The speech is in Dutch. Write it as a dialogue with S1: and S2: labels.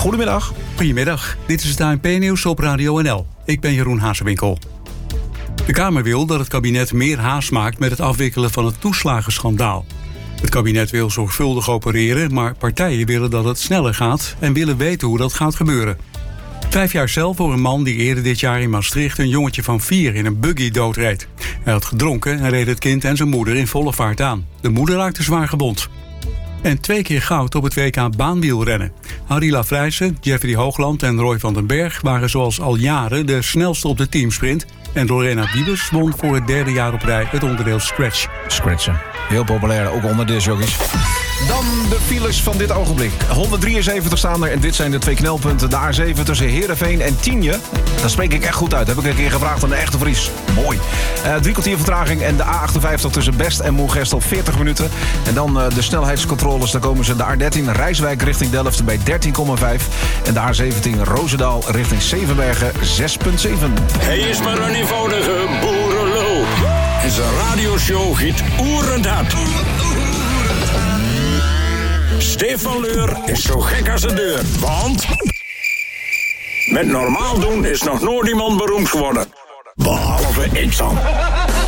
S1: Goedemiddag.
S2: Goedemiddag, dit is het ANP-nieuws op Radio NL. Ik ben Jeroen Hazewinkel. De Kamer wil dat het kabinet meer haast maakt met het afwikkelen van het toeslagenschandaal. Het kabinet wil zorgvuldig opereren, maar partijen willen dat het sneller gaat en willen weten hoe dat gaat gebeuren. 5 jaar cel voor een man die eerder dit jaar in Maastricht een jongetje van 4 in een buggy doodreed. Hij had gedronken en reed het kind en zijn moeder in volle vaart aan. De moeder raakte zwaar gewond. En 2 keer goud op het WK baanwielrennen. Harry Lafrijsen, Jeffrey Hoogland en Roy van den Berg waren zoals al jaren de snelste op de teamsprint. En Lorena Wiebes won voor het 3e jaar op rij het onderdeel scratch.
S1: Scratchen. Heel populair, ook onder discjockeys. Dan de files van dit ogenblik. 173 staan er en dit zijn de 2 knelpunten. De A7 tussen Heerenveen en Tienje. Dat spreek ik echt goed uit. Heb ik een keer gevraagd aan de echte Fries. Mooi. 3 kwartier vertraging en de A58 tussen Best en Moergestel 40 minuten. En dan de snelheidscontroles. Daar komen ze de A13 Rijswijk richting Delft bij 13,5. En de A17 Roosendaal richting Zevenbergen 6,7.
S3: Hij is maar een eenvoudige boerenlul. En zijn radioshow giet oerend hard. Stefan Leur is zo gek als de deur. Want met normaal doen is nog nooit iemand beroemd geworden. Behalve ik dan.